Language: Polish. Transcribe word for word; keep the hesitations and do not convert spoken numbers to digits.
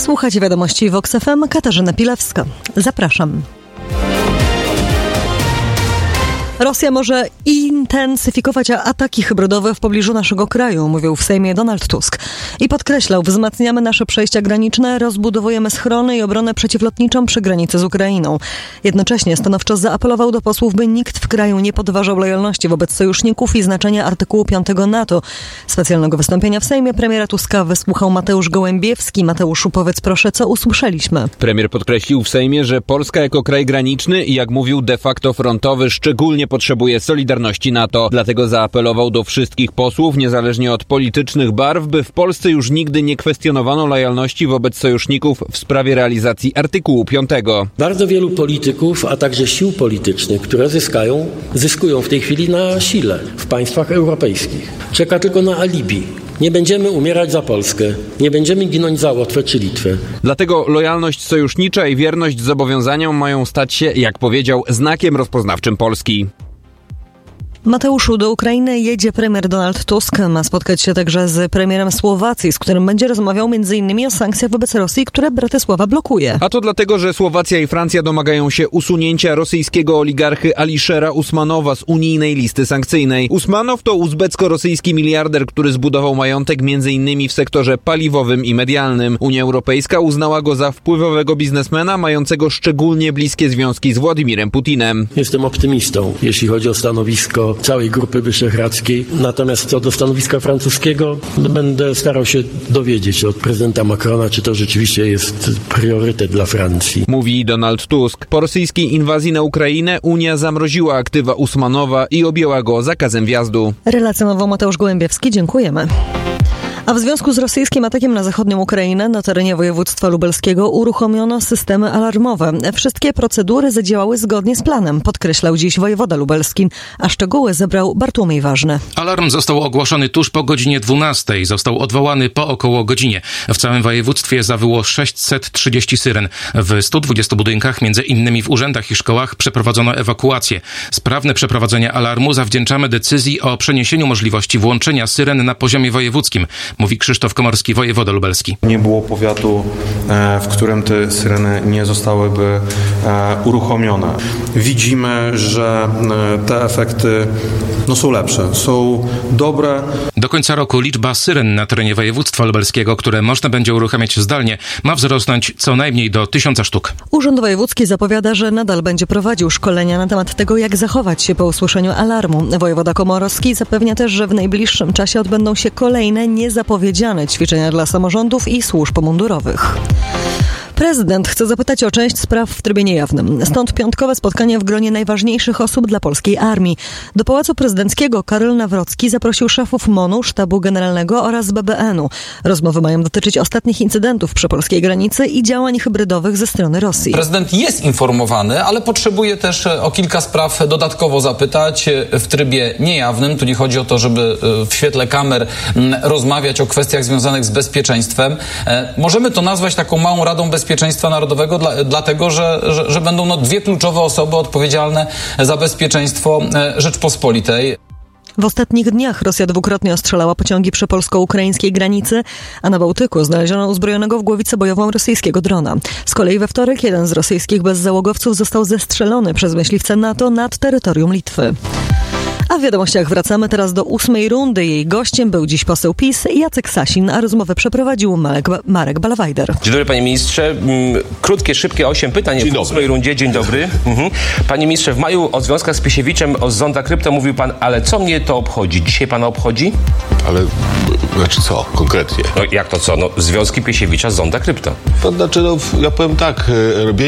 Słuchajcie wiadomości Vox F M, Katarzyna Pilewska. Zapraszam. Rosja może intensyfikować ataki hybrydowe w pobliżu naszego kraju, mówił w Sejmie Donald Tusk. I podkreślał, wzmacniamy nasze przejścia graniczne, rozbudowujemy schrony i obronę przeciwlotniczą przy granicy z Ukrainą. Jednocześnie stanowczo zaapelował do posłów, by nikt w kraju nie podważał lojalności wobec sojuszników i znaczenia artykułu piątego NATO. Specjalnego wystąpienia w Sejmie premiera Tuska wysłuchał Mateusz Gołębiewski. Mateuszu, powiedz proszę, co usłyszeliśmy? Premier podkreślił w Sejmie, że Polska jako kraj graniczny i jak mówił de facto frontowy szczególnie potrzebuje solidarności NATO. Dlatego zaapelował do wszystkich posłów, niezależnie od politycznych barw, by w Polsce już nigdy nie kwestionowano lojalności wobec sojuszników w sprawie realizacji artykułu piątego. Bardzo wielu polityków, a także sił politycznych, które zyskają, zyskują w tej chwili na sile w państwach europejskich. Czeka tylko na alibi. Nie będziemy umierać za Polskę, nie będziemy ginąć za Łotwę czy Litwę. Dlatego lojalność sojusznicza i wierność zobowiązaniom mają stać się, jak powiedział, znakiem rozpoznawczym Polski. Mateuszu, do Ukrainy jedzie premier Donald Tusk. Ma spotkać się także z premierem Słowacji, z którym będzie rozmawiał między innymi o sankcjach wobec Rosji, które Bratysława blokuje. A to dlatego, że Słowacja i Francja domagają się usunięcia rosyjskiego oligarchy Aliszera Usmanowa z unijnej listy sankcyjnej. Usmanow to uzbecko-rosyjski miliarder, który zbudował majątek między innymi w sektorze paliwowym i medialnym. Unia Europejska uznała go za wpływowego biznesmena mającego szczególnie bliskie związki z Władimirem Putinem. Jestem optymistą, jeśli chodzi o stanowisko całej Grupy Wyszehradzkiej. Natomiast co do stanowiska francuskiego, będę starał się dowiedzieć od prezydenta Macrona, czy to rzeczywiście jest priorytet dla Francji. Mówi Donald Tusk. Po rosyjskiej inwazji na Ukrainę Unia zamroziła aktywa Usmanowa i objęła go zakazem wjazdu. Relacjonował Mateusz Gołębiewski. Dziękujemy. A w związku z rosyjskim atakiem na zachodnią Ukrainę na terenie województwa lubelskiego uruchomiono systemy alarmowe. Wszystkie procedury zadziałały zgodnie z planem, podkreślał dziś wojewoda lubelski, a szczegóły zebrał Bartłomiej Ważny. Alarm został ogłoszony tuż po godzinie dwunastej, został odwołany po około godzinie. W całym województwie zawyło sześćset trzydzieści syren. W stu dwudziestu budynkach, między innymi w urzędach i szkołach, przeprowadzono ewakuację. Sprawne przeprowadzenie alarmu zawdzięczamy decyzji o przeniesieniu możliwości włączenia syren na poziomie wojewódzkim, mówi Krzysztof Komorski, wojewoda lubelski. Nie było powiatu, w którym te syreny nie zostałyby uruchomione. Widzimy, że te efekty no, są lepsze, są dobre. Do końca roku liczba syren na terenie województwa lubelskiego, które można będzie uruchamiać zdalnie, ma wzrosnąć co najmniej do tysiąca sztuk. Urząd Wojewódzki zapowiada, że nadal będzie prowadził szkolenia na temat tego, jak zachować się po usłyszeniu alarmu. Wojewoda Komorowski zapewnia też, że w najbliższym czasie odbędą się kolejne niezapowiedziane ćwiczenia dla samorządów i służb mundurowych. Prezydent chce zapytać o część spraw w trybie niejawnym. Stąd piątkowe spotkanie w gronie najważniejszych osób dla polskiej armii. Do Pałacu Prezydenckiego Karol Nawrocki zaprosił szefów MON-u, Sztabu Generalnego oraz B B N u. Rozmowy mają dotyczyć ostatnich incydentów przy polskiej granicy i działań hybrydowych ze strony Rosji. Prezydent jest informowany, ale potrzebuje też o kilka spraw dodatkowo zapytać w trybie niejawnym. Tu nie chodzi o to, żeby w świetle kamer rozmawiać o kwestiach związanych z bezpieczeństwem. Możemy to nazwać taką małą Radą Bezpieczeństwa Bezpieczeństwa Narodowego, dla, dlatego że, że, że będą no, dwie kluczowe osoby odpowiedzialne za bezpieczeństwo Rzeczpospolitej. W ostatnich dniach Rosja dwukrotnie ostrzelała pociągi przy polsko-ukraińskiej granicy, a na Bałtyku znaleziono uzbrojonego w głowicę bojową rosyjskiego drona. Z kolei we wtorek jeden z rosyjskich bezzałogowców został zestrzelony przez myśliwce NATO nad terytorium Litwy. A w wiadomościach wracamy teraz do ósmej rundy. Jej gościem był dziś poseł PiS Jacek Sasin, a rozmowę przeprowadził Marek, Marek Balawajder. Dzień dobry, panie ministrze. Krótkie, szybkie osiem pytań Dzień w ósmej dobry. rundzie. Dzień dobry. Mhm. Panie ministrze, w maju o związkach z Piesiewiczem, o Zonda Krypto mówił pan, ale co mnie to obchodzi? Dzisiaj pana obchodzi? Ale, znaczy co konkretnie? No jak to co? No, związki Piesiewicza z Zonda Krypto. To znaczy, no, ja powiem tak, robię